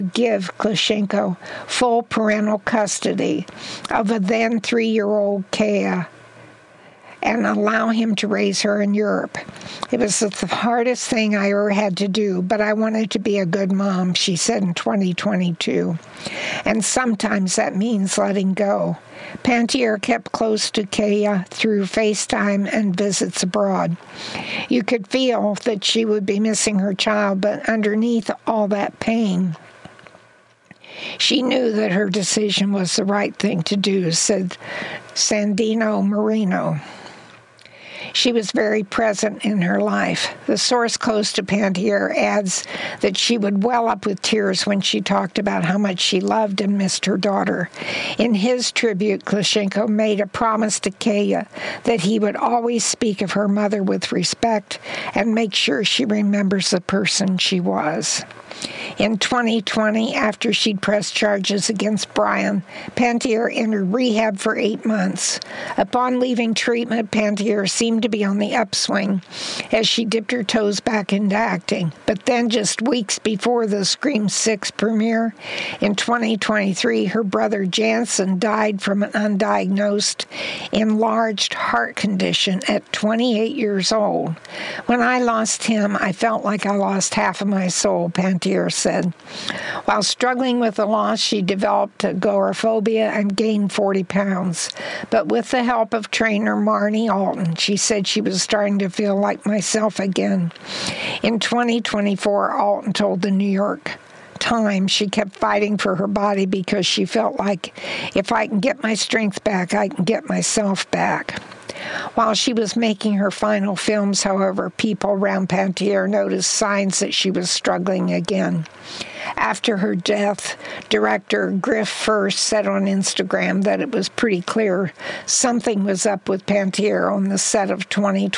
give Klishchenko full parental custody of a then 3-year-old Kaya and allow him to raise her in Europe. It was the hardest thing I ever had to do, but I wanted to be a good mom, she said in 2022. And sometimes that means letting go. Pantier kept close to Kaya through FaceTime and visits abroad. You could feel that she would be missing her child, but underneath all that pain, she knew that her decision was the right thing to do, said Sandino Marino. She was very present in her life. The source close to Pantier adds that she would well up with tears when she talked about how much she loved and missed her daughter. In his tribute, Klishchenko made a promise to Kaya that he would always speak of her mother with respect and make sure she remembers the person she was. In 2020, after she'd pressed charges against Brian, Pantier entered rehab for 8 months. Upon leaving treatment, Pantier seemed to be on the upswing as she dipped her toes back into acting. But then, just weeks before the Scream 6 premiere, in 2023, her brother Jansen died from an undiagnosed enlarged heart condition at 28 years old. When I lost him, I felt like I lost half of my soul, Pantier said. While struggling with the loss, she developed agoraphobia and gained 40 pounds. But with the help of trainer Marnie Alton, she said she was starting to feel like myself again. In 2024, Alton told the New York Times she kept fighting for her body because she felt like if I can get my strength back, I can get myself back. While she was making her final films, however, people around Pantier noticed signs that she was struggling again. After her death, director Griff First said on Instagram that it was pretty clear something was up with Pantier on the set of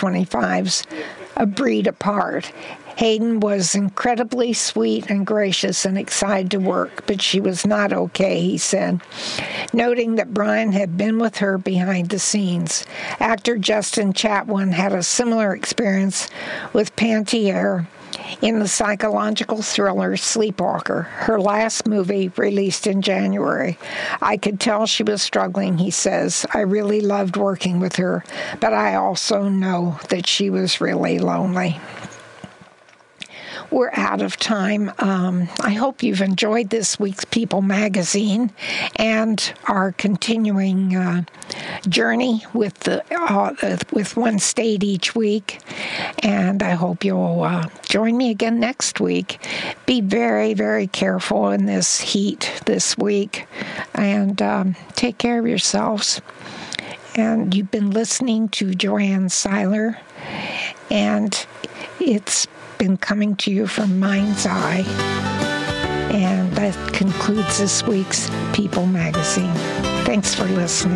2025's A Breed Apart. Hayden was incredibly sweet and gracious and excited to work, but she was not okay, he said, noting that Brian had been with her behind the scenes. Actor Justin Chatwin had a similar experience with Pantier in the psychological thriller Sleepwalker, her last movie released in January. I could tell she was struggling, he says. I really loved working with her, but I also know that she was really lonely. We're out of time. I hope you've enjoyed this week's People magazine and our continuing journey with with one state each week. And I hope you'll join me again next week. Be very, very careful in this heat this week, and take care of yourselves. And you've been listening to Joanne Seiler, and it's been coming to you from Mind's Eye. And that concludes this week's People magazine. Thanks for listening.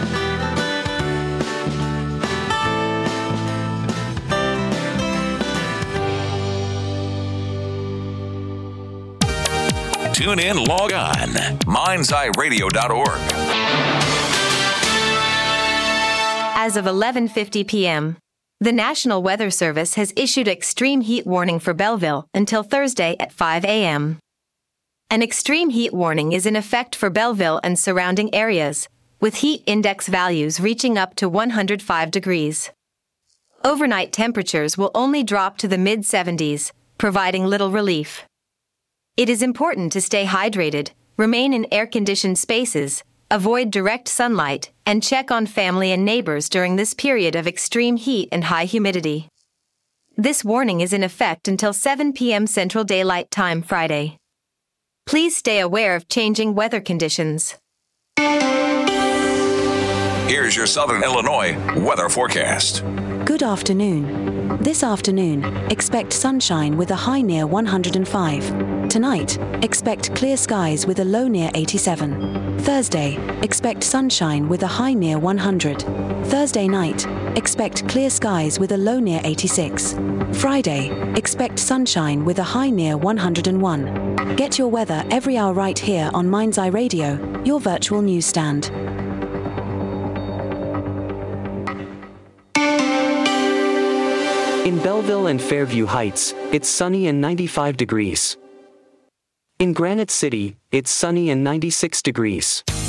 Tune in, log on, mindseyeradio.org. As of 11:50 p.m., the National Weather Service has issued extreme heat warning for Belleville until Thursday at 5 a.m. An extreme heat warning is in effect for Belleville and surrounding areas, with heat index values reaching up to 105 degrees. Overnight temperatures will only drop to the mid-70s, providing little relief. It is important to stay hydrated, remain in air-conditioned spaces, avoid direct sunlight, and check on family and neighbors during this period of extreme heat and high humidity. This warning is in effect until 7 p.m. Central Daylight Time Friday. Please stay aware of changing weather conditions. Here's your Southern Illinois weather forecast. Good afternoon. This afternoon, expect sunshine with a high near 105. Tonight, expect clear skies with a low near 87. Thursday, expect sunshine with a high near 100. Thursday night, expect clear skies with a low near 86. Friday, expect sunshine with a high near 101. Get your weather every hour right here on Mind's Eye Radio, your virtual newsstand. In Belleville and Fairview Heights, it's sunny and 95 degrees. In Granite City, it's sunny and 96 degrees.